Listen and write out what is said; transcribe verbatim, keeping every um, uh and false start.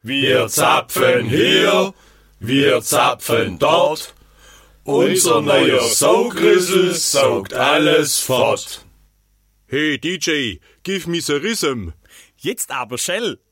Wir zapfen hier, wir zapfen dort. Unser neuer Saugrüssel saugt alles fort. Hey D J, give me the rhythm. Jetzt aber, Shell.